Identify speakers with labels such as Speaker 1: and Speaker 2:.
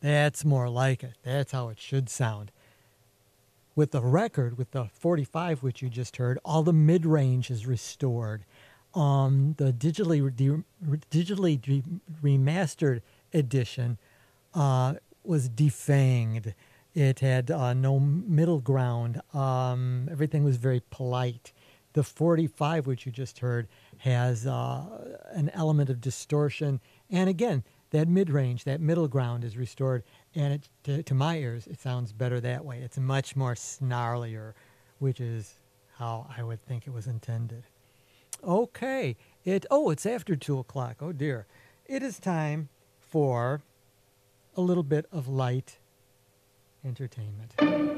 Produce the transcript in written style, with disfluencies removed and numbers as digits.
Speaker 1: That's more like it. That's how it should sound. With the record, with the 45, which you just heard, all the mid-range is restored. The remastered edition was defanged. It had no middle ground. Everything was very polite. The 45, which you just heard, has an element of distortion. And again, that mid-range, that middle ground is restored. And to my ears, it sounds better that way. It's much more snarlier, which is how I would think it was intended. Okay. It's after 2 o'clock. Oh, dear. It is time for a little bit of light entertainment.